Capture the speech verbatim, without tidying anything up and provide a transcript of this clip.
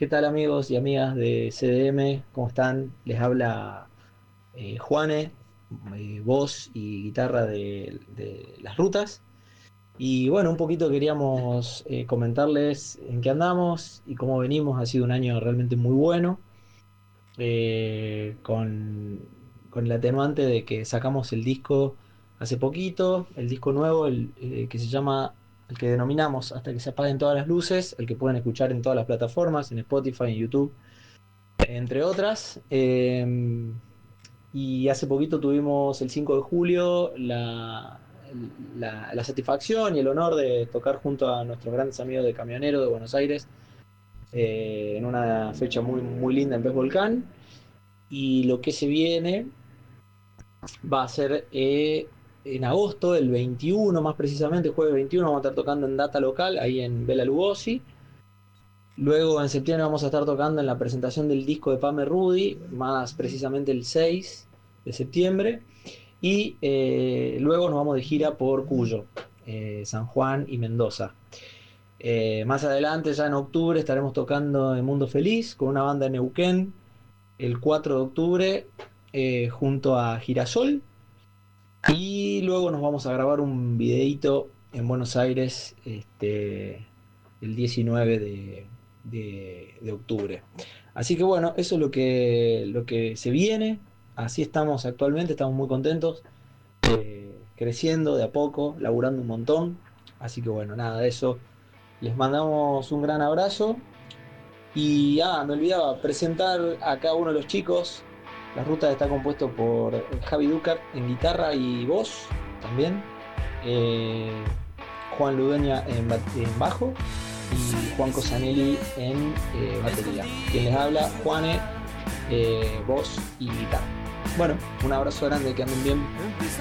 ¿Qué tal amigos y amigas de C D M? ¿Cómo están? Les habla eh, Juane, eh, voz y guitarra de, de Las Rutas. Y bueno, un poquito queríamos eh, comentarles en qué andamos y cómo venimos. Ha sido un año realmente muy bueno, eh, con, con el atenuante de que sacamos el disco hace poquito, el disco nuevo, el, eh, que se llama, el que denominamos Hasta que se apaguen todas las luces, el que pueden escuchar en todas las plataformas, en Spotify, en YouTube, entre otras. Eh, y hace poquito tuvimos el cinco de julio la, la, la satisfacción y el honor de tocar junto a nuestros grandes amigos de Camionero de Buenos Aires, eh, en una fecha muy, muy linda en Pez Volcán. Y lo que se viene va a ser eh, en agosto, el veintiuno más precisamente, jueves veintiuno, vamos a estar tocando en Data Local, ahí en Bela Lugosi. Luego en septiembre vamos a estar tocando en la presentación del disco de Pame Rudy, más precisamente el seis de septiembre. Y eh, luego nos vamos de gira por Cuyo, eh, San Juan y Mendoza. Eh, más adelante, ya en octubre, estaremos tocando en Mundo Feliz con una banda en Neuquén. El cuatro de octubre, eh, junto a Girasol. Y luego nos vamos a grabar un videíto en Buenos Aires, este, el diecinueve de, de, de octubre. Así que bueno, eso es lo que, lo que se viene. Así estamos actualmente, estamos muy contentos, eh, creciendo de a poco, laburando un montón. Así que bueno, nada de eso. Les mandamos un gran abrazo. Y ah, me olvidaba presentar a cada uno de los chicos. La ruta está compuesto por Javi Ducar en guitarra y voz también. Eh, Juan Ludueña en, en bajo y Juan Cosanelli en eh, batería. Quien les habla, Juane, eh, voz y guitarra. Bueno, un abrazo grande, que anden bien.